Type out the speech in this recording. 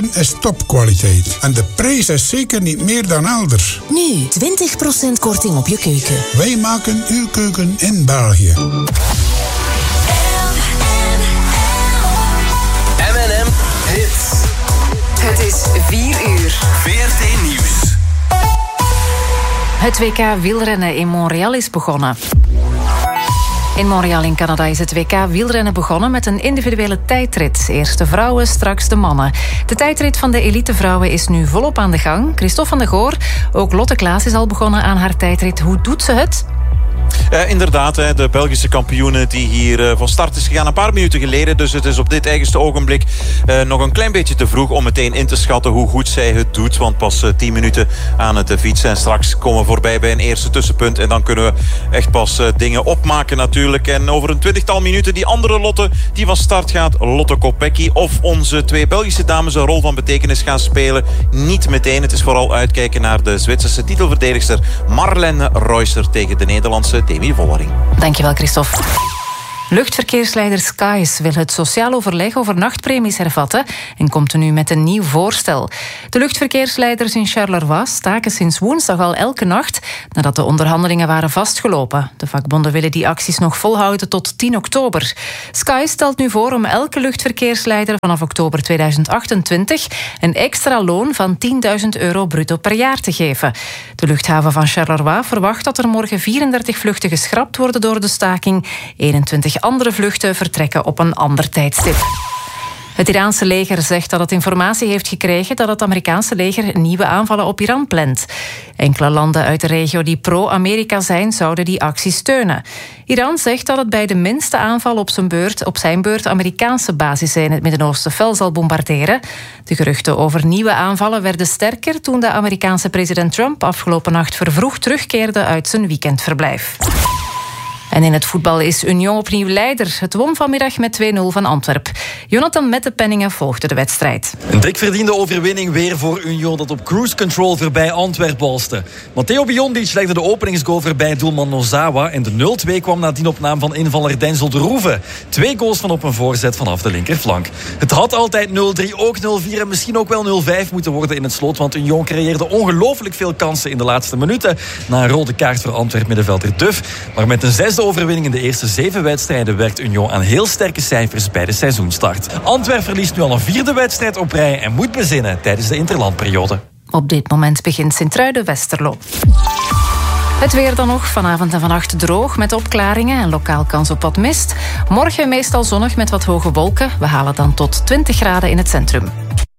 is topkwaliteit. En de prijs is zeker niet meer dan elders. Nu 20% korting op je keuken. Wij maken uw keuken in België. M&M Hits. Het is 4 uur. VRT Nieuws. Het WK wielrennen in Montreal is begonnen. In Montreal in Canada is het WK wielrennen begonnen met een individuele tijdrit. Eerst de vrouwen, straks de mannen. De tijdrit van de elitevrouwen is nu volop aan de gang. Christophe van der Goor, ook Lotte Klaas is al begonnen aan haar tijdrit. Hoe doet ze het? Inderdaad, de Belgische kampioene die hier van start is gegaan een paar minuten geleden. Dus het is op dit eigenste ogenblik nog een klein beetje te vroeg om meteen in te schatten hoe goed zij het doet. Want pas 10 minuten aan het fietsen en straks komen we voorbij bij een eerste tussenpunt. En dan kunnen we echt pas dingen opmaken natuurlijk. En over een 20-tal minuten die andere Lotte die van start gaat, Lotte Kopecky. Of onze 2 Belgische dames een rol van betekenis gaan spelen. Niet meteen, het is vooral uitkijken naar de Zwitserse titelverdedigster Marlene Reusser tegen de Nederlandse Demi Vollering. Dankjewel, Christophe. Luchtverkeersleider Skies wil het sociaal overleg over nachtpremies hervatten en komt er nu met een nieuw voorstel. De luchtverkeersleiders in Charleroi staken sinds woensdag al elke nacht nadat de onderhandelingen waren vastgelopen. De vakbonden willen die acties nog volhouden tot 10 oktober. Skies stelt nu voor om elke luchtverkeersleider vanaf oktober 2028 een extra loon van €10.000 bruto per jaar te geven. De luchthaven van Charleroi verwacht dat er morgen 34 vluchten geschrapt worden door de staking. 21 andere vluchten vertrekken op een ander tijdstip. Het Iraanse leger zegt dat het informatie heeft gekregen dat het Amerikaanse leger nieuwe aanvallen op Iran plant. Enkele landen uit de regio die pro-Amerika zijn, zouden die actie steunen. Iran zegt dat het bij de minste aanval op zijn beurt Amerikaanse basissen in het Midden-Oosten fel zal bombarderen. De geruchten over nieuwe aanvallen werden sterker toen de Amerikaanse president Trump afgelopen nacht vervroegd terugkeerde uit zijn weekendverblijf. En in het voetbal is Union opnieuw leider. Het won vanmiddag met 2-0 van Antwerp. Jonathan Mettepenningen volgde de wedstrijd. Een dik verdiende overwinning weer voor Union dat op cruise control voorbij Antwerp balste. Matteo Biondic legde de openingsgoal voorbij doelman Nozawa en de 0-2 kwam nadien op naam van invaller Denzel de Roeve. 2 goals van op een voorzet vanaf de linkerflank. Het had altijd 0-3, ook 0-4 en misschien ook wel 0-5 moeten worden in het slot, want Union creëerde ongelooflijk veel kansen in de laatste minuten na een rode kaart voor Antwerp middenvelder Duff. Maar met een 6e overwinning in de eerste 7 wedstrijden werkt Union aan heel sterke cijfers bij de seizoenstart. Antwerp verliest nu al een 4e wedstrijd op rij en moet bezinnen tijdens de interlandperiode. Op dit moment begint Sint-Truiden-Westerlo. Het weer dan nog, vanavond en vannacht droog met opklaringen en lokaal kans op wat mist. Morgen meestal zonnig met wat hoge wolken. We halen dan tot 20 graden in het centrum.